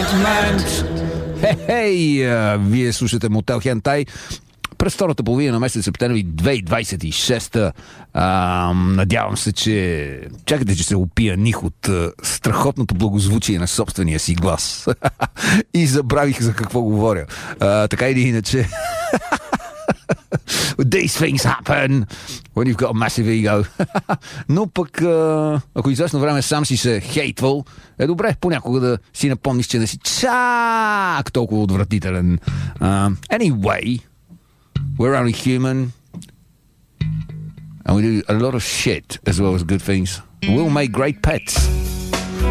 Commitment. Хей, вие слушате Мотел Хентай през втората половина на месец септември 2026. Надявам се, че чакайте, че се опияних от страхотното благозвучие на собствения си глас. И забравих за какво говоря. Така или иначе... These things happen when you've got a massive ego. Но пък, ако известно време сам си се хейтвал, е добре понякога да си напомниш, че не си чак толкова отвратителен. Anyway, we're only human. And we do a lot of shit as well as good things. We'll make great pets.